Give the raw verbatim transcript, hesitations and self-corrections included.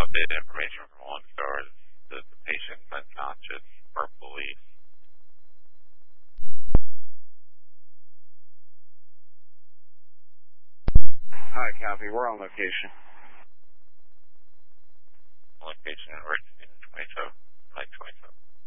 updated information from One Star that the patient's unconscious for police. Hi, copy. We're on location. Location in Richmond, twenty-seven, night twenty-seven.